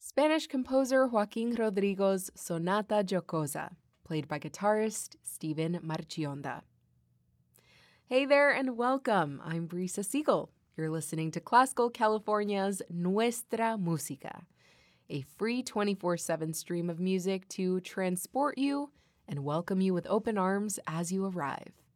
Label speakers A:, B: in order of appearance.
A: Spanish composer Joaquin Rodrigo's Sonata Jocosa, played by guitarist Steven Marchionda. Hey there and welcome. I'm Brisa Siegel. You're listening to Classical California's Nuestra Música, a free 24/7 stream of music to transport you and welcome you with open arms as you arrive.